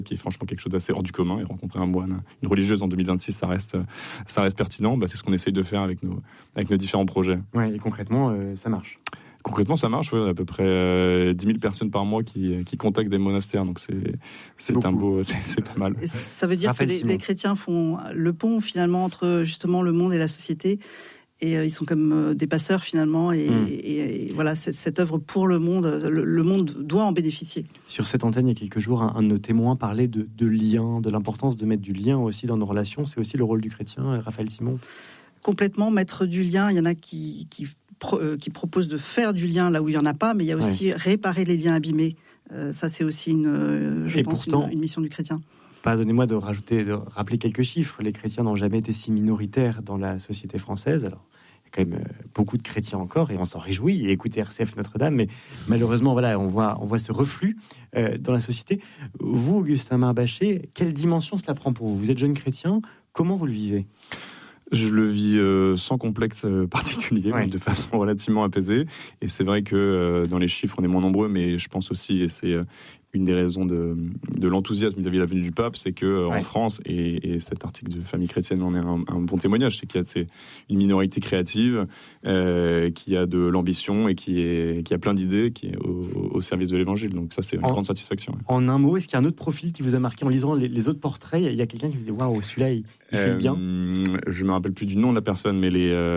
qui est franchement quelque chose d'assez hors du commun. Et rencontrer un moine, une religieuse en 2026, ça reste pertinent. C'est ce qu'on essaye de faire avec nos différents projets. Ouais, et concrètement, ça marche. Concrètement, ça marche. Ouais, à peu près 10 000 personnes par mois qui contactent des monastères. Donc c'est pas mal. Et ça veut dire que les chrétiens font le pont finalement entre justement le monde et la société. Et ils sont comme des passeurs finalement. Et voilà, cette œuvre pour le monde doit en bénéficier. Sur cette antenne, il y a quelques jours, un de nos témoins parlait de lien, de l'importance de mettre du lien aussi dans nos relations. C'est aussi le rôle du chrétien, Raphaël Simon. Complètement, mettre du lien. Il y en a qui proposent de faire du lien là où il n'y en a pas, mais il y a aussi réparer les liens abîmés. Ça, c'est aussi une mission du chrétien. Pardonnez-moi de rappeler quelques chiffres. Les chrétiens n'ont jamais été si minoritaires dans la société française. Alors, il y a quand même beaucoup de chrétiens encore, et on s'en réjouit. Et écoutez RCF Notre-Dame, mais malheureusement, voilà, on voit ce reflux dans la société. Vous, Augustin Marbaché, quelle dimension cela prend pour vous ? Vous êtes jeune chrétien, comment vous le vivez ? Je le vis sans complexe particulier, de façon relativement apaisée. Et c'est vrai que dans les chiffres, on est moins nombreux, mais je pense aussi, et c'est une des raisons de l'enthousiasme vis-à-vis de la venue du pape, c'est que en France, et cet article de Famille chrétienne en est un bon témoignage, c'est qu'il y a une minorité créative qui a de l'ambition et qui a plein d'idées, qui est au service de l'évangile. Donc ça, c'est une grande satisfaction. En un mot, est-ce qu'il y a un autre profil qui vous a marqué en lisant les autres portraits ? Il y a quelqu'un qui vous dit waouh, celui-là, il fait bien. Je me rappelle plus du nom de la personne, mais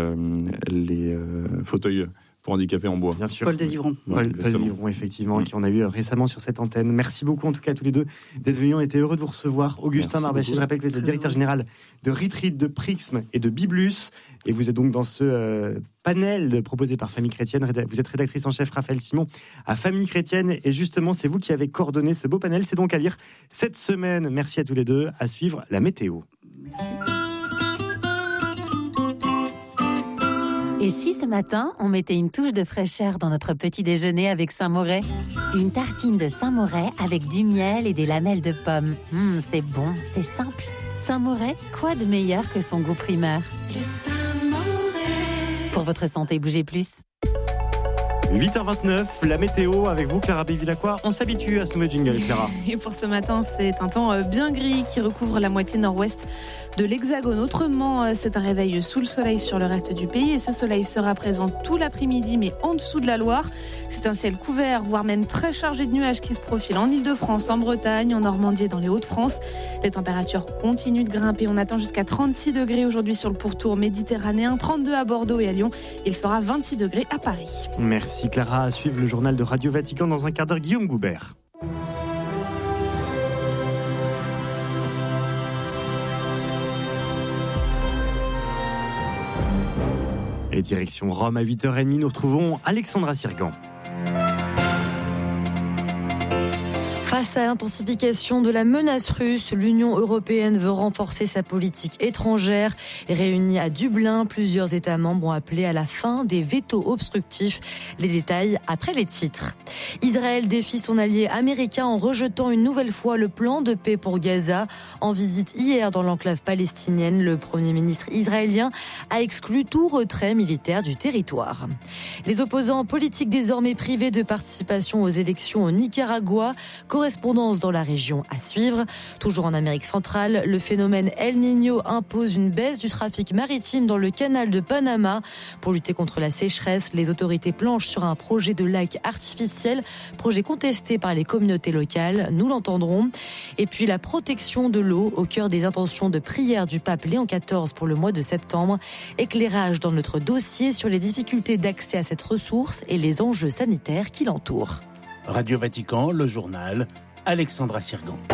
les fauteuils pour handicapés en bois. Bien sûr. Paul Délivron. Paul Délivron, effectivement, qui on a eu récemment sur cette antenne. Merci beaucoup, en tout cas, à tous les deux d'être venus. On était heureux de vous recevoir. Augustin Marbaché, je rappelle que vous êtes le directeur général de Retreat, de Prixme et de Biblus. Et vous êtes donc dans ce panel proposé par Famille Chrétienne. Vous êtes rédactrice en chef, Raphaël Simon, à Famille Chrétienne. Et justement, c'est vous qui avez coordonné ce beau panel. C'est donc à lire cette semaine. Merci à tous les deux. À suivre la météo. Merci. Et si ce matin, on mettait une touche de fraîcheur dans notre petit déjeuner avec Saint-Moret ? Une tartine de Saint-Moret avec du miel et des lamelles de pommes. C'est bon, c'est simple. Saint-Moret, quoi de meilleur que son goût primaire ? Le Saint-Moret. Pour votre santé, bougez plus. 8h29, la météo avec vous, Clara Bévilacqua. On s'habitue à ce nouveau jingle, Clara. Et pour ce matin, c'est un temps bien gris qui recouvre la moitié nord-ouest de l'Hexagone. Autrement, c'est un réveil sous le soleil sur le reste du pays. Et ce soleil sera présent tout l'après-midi, mais en dessous de la Loire. C'est un ciel couvert, voire même très chargé de nuages qui se profilent en Ile-de-France, en Bretagne, en Normandie et dans les Hauts-de-France. Les températures continuent de grimper. On atteint jusqu'à 36 degrés aujourd'hui sur le pourtour méditerranéen, 32 à Bordeaux et à Lyon. Il fera 26 degrés à Paris. Merci Clara. À suivre le journal de Radio Vatican dans un quart d'heure. Guillaume Goubert. Et direction Rome à 8h30, nous retrouvons Alexandra Sirgan. Face à l'intensification de la menace russe, l'Union européenne veut renforcer sa politique étrangère. Réunis à Dublin, plusieurs États membres ont appelé à la fin des vétos obstructifs. Les détails après les titres. Israël défie son allié américain en rejetant une nouvelle fois le plan de paix pour Gaza. En visite hier dans l'enclave palestinienne, le Premier ministre israélien a exclu tout retrait militaire du territoire. Les opposants politiques désormais privés de participation aux élections au Nicaragua. Correspondance dans la région à suivre. Toujours en Amérique centrale, le phénomène El Niño impose une baisse du trafic maritime dans le canal de Panama. Pour lutter contre la sécheresse, les autorités planchent sur un projet de lac artificiel, projet contesté par les communautés locales, nous l'entendrons. Et puis la protection de l'eau au cœur des intentions de prière du pape Léon XIV pour le mois de septembre. Éclairage dans notre dossier sur les difficultés d'accès à cette ressource et les enjeux sanitaires qui l'entourent. Radio Vatican, le journal, Alexandra Sirgan.